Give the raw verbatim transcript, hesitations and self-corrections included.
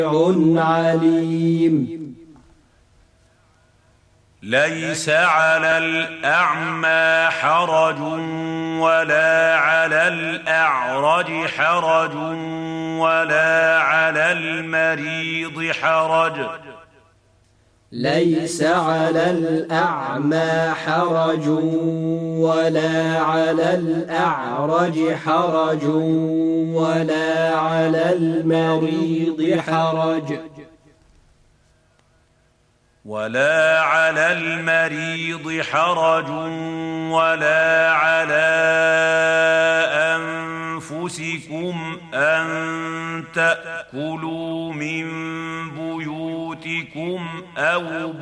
عليم. ليس على الأعمى حرج ولا على الأعرج حرج ولا على المريض حرج ليس على الأعمى حرج ولا على الأعرج حرج ولا على المريض حرج ولا على المريض حرج ولا على أنفسكم أن تأكلوا من بيوتكم أو